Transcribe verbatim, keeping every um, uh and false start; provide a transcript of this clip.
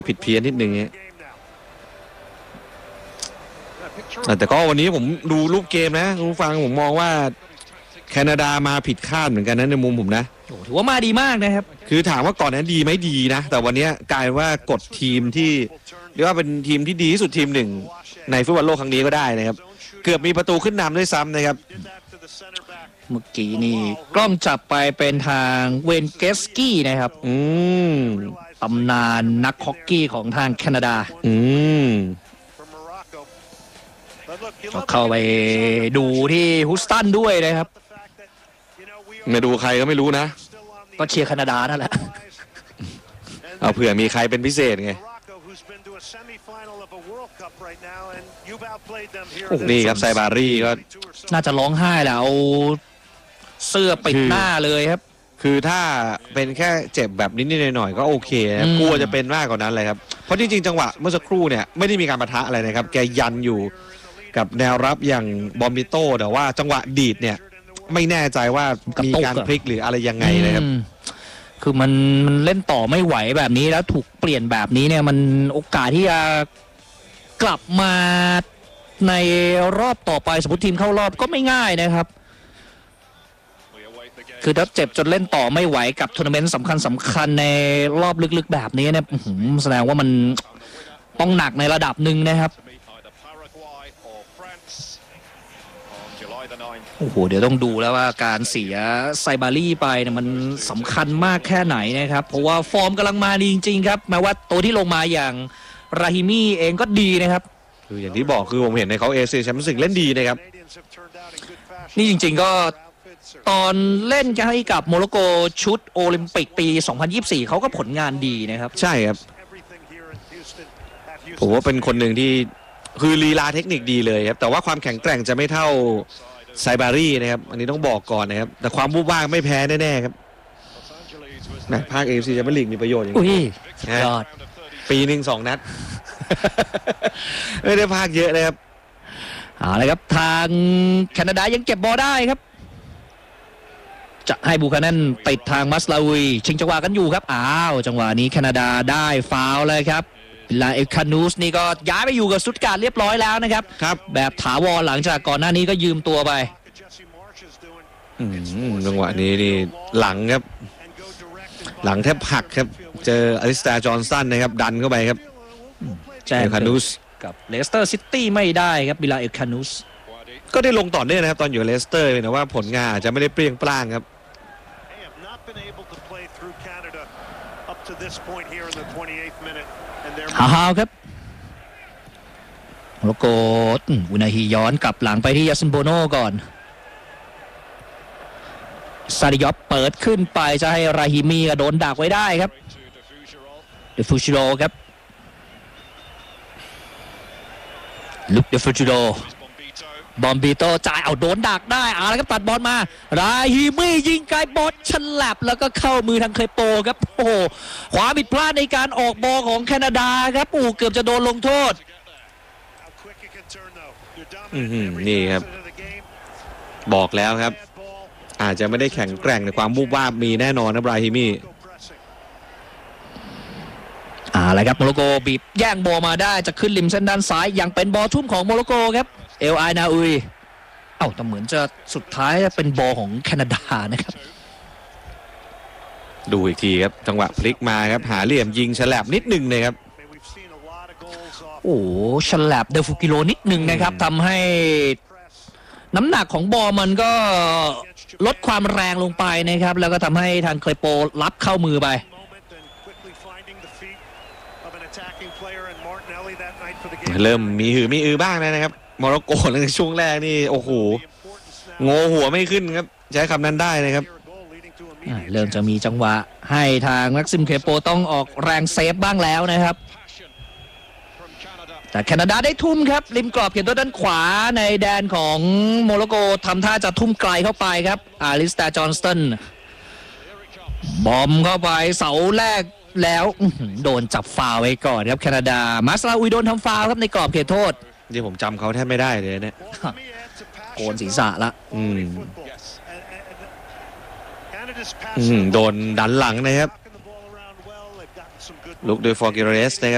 ผิดเพี้ยนนิดนึงเนี่ยแต่ก็วันนี้ผมดูรูปเกมนะคุณฟังผมมองว่าแคนาดามาผิดคาดเหมือนกันนะในมุมผมนะถือว่ามาดีมากนะครับคือถามว่าก่อนนั้นดีไหมดีนะแต่วันนี้กลายว่ากดทีมที่เรียกว่าเป็นทีมที่ดีที่สุดทีมหนึ่งในฟุตบอลโลกครั้งนี้ก็ได้นะครับเกือบมีประตูขึ้นนำด้วยซ้ำนะครับเมื่อกี้นี่กล้องจับไปเป็นทางเวนเกสกี้นะครับอืมตำนานนักฮอกกี้ของทางแคนาดาอืมเข้าไปดูที่ฮุสตันด้วยนะครับไม่ดูใครก็ไม่รู้นะก็เชียร์แคนาดานั่นแหละเอาเผื่อมีใครเป็นพิเศษไงนี่ครับไซบารี่ก็น่าจะร้องไห้แล้วเอาเสื้อปิดหน้าเลยครับคือถ้าเป็นแค่เจ็บแบบนิดๆหน่อยๆก็โอเคนะกลัวจะเป็นมากกว่านั้นเลยครับเพราะจริงๆจังหวะเมื่อสักครู่เนี่ยไม่ได้มีการปะทะอะไรนะครับแกยันอยู่กับแนวรับอย่างบอมบิโต้แต่ว่าจังหวะดีดเนี่ยไม่แน่ใจว่ามีการพลิกหรืออะไรยังไงนะครับคือมันมันเล่นต่อไม่ไหวแบบนี้แล้วถูกเปลี่ยนแบบนี้เนี่ยมันโอกาสที่จะกลับมาในรอบต่อไปสมมติทีมเข้ารอบก็ไม่ง่ายนะครับคือถ้าเจ็บจนเล่นต่อไม่ไหวกับทัวร์นาเมนต์สำคัญสำคัญในรอบลึกๆแบบนี้เนี่ยแสดงว่ามันต้องหนักในระดับหนึ่งนะครับโอ้โหเดี๋ยวต้องดูแล้วว่าการเสียไซบารี่ไปเนี่ยมันสำคัญมากแค่ไหนนะครับเพราะว่าฟอร์มกำลังมาดีจริงๆครับแม้ว่าตัวที่ลงมาอย่างราฮิมี่เองก็ดีนะครับคืออย่างที่บอกคือผมเห็นในเขาเอเชียแชมเปี้ยนส์ลีกเล่นดีนะครับนี่จริงๆก็ตอนเล่นให้กับโมร็อกโกชุดโอลิมปิกปีสองพันยี่สิบสี่เขาก็ผลงานดีนะครับใช่ครับผมว่าเป็นคนหนึ่งที่คือลีลาเทคนิคดีเลยครับแต่ว่าความแข็งแกร่งจะไม่เท่าไซบารี่นะครับอันนี้ต้องบอกก่อนนะครับแต่ความวูบวาบไม่แพ้แน่ๆครับนะภาค เอ เอฟ ซี แชมเปี้ยนส์ลีกมีประโยชน์อย่างนี้ยอดปีหนึ่งสองนัดไม่ได้ภาคเยอะเลยครับเอาละครับทางแคนาดายังเก็บบอลได้ครับจะให้บูคานันติดทางมัสลาวีชิงจังหวะกันอยู่ครับอ้าวจังหวะนี้แคนาดาได้ฟาวล์เลยครับลาเอคานูสนี่ก็ย้ายไปอยู่กับสุดการเรียบร้อยแล้วนะครับครับแบบถาวรหลังจากก่อนหน้านี้ก็ยืมตัวไปจังหวะนี้นี่หลังครับหลังแทบหักครับเจออลิสตาจอห์นสันนะครับดันเข้าไปครับแจ้งคานูสกับเลสเตอร์ซิตี้ไม่ได้ครับบิลาเอคานูสก็ได้ลงต่อเนื่องนะครับตอนอยู่เลสเตอร์แต่ว่าผลงานอาจจะไม่ได้เปรี้ยงปร้างครับฮาฮาวครับโมร็อกโกอุนาฮีย้อนกลับหลังไปที่ยาซินโบโนก่อนซาดิยอปเปิดขึ้นไปจะให้ราฮิมีโดนดักไว้ได้ครับเดฟูชิโรครับลุกเดฟูชิโรบอมบิโตจ่ายเอาโดนดักได้เอาแล้วครับตัดบอลมาราฮิมียิงไกลบอลฉลับแล้วก็เข้ามือทางเคยโปครับโอ้โหความผิดพลาดในการออกบอลของแคนาดาครับอูเกือบจะโดนลงโทษนี่ครับบอกแล้วครับอาจจะไม่ได้แข็งแกร่งในความวูบวาบมีแน่นอนนะบราฮิมีอ่าอะไรครับโมร็อกโกบีบแย่งบอลมาได้จะขึ้นริมเส้นด้านซ้ายยังเป็นบอลทุ่มของโมร็อกโกครับเอลไอนาอุยเอ้าแต่เหมือนจะสุดท้ายเป็นบอลของแคนาดานะครับดูอีกทีครับจังหวะพลิกมาครับหาเหลี่ยมยิงฉลับนิดหนึ่งเลยครับโอ้ฉลับเดฟูกิโลนิดหนึ่งนะครับทำให้น้ำหนักของบอลมันก็ลดความแรงลงไปนะครับแล้วก็ทำให้ทางเคยโปรับเข้ามือไปเริ่มมีหือมีอือบ้างนะครับโมร็อกโกในช่วงแรกนี่โอ้โหโง่หัวไม่ขึ้นครับใช้คำนั้นได้นะครับเริ่มจะมีจังหวะให้ทางแม็กซิมเคโปต้องออกแรงเซฟบ้างแล้วนะครับแต่แคนาดาได้ทุ่มครับริมกรอบเขตโทษด้านขวาในแดนของโมร็อกโกทำท่าจะทุ่มไกลเข้าไปครับอาริสตาจอห์นสตันบอมเข้าไปเสาแรกแล้วโดนจับฟาวไว้ก่อนครับแคนาดามาสลาอุยโดนทำฟาวครับในกรอบเขตโทษที่ผมจำเขาแทบไม่ได้เลยเนี่ยโกนศีรษะละอืมโดนดันหลังนะครับลุกโดยฟอร์กิเรสนะครับ